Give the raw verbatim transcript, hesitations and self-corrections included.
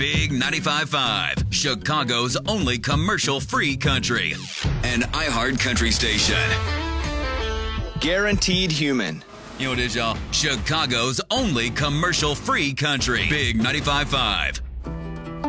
Big ninety-five point five, Chicago's only commercial-free country. An iHeart country station. Guaranteed human. You know what it is, y'all? Chicago's only commercial-free country. Big ninety-five point five.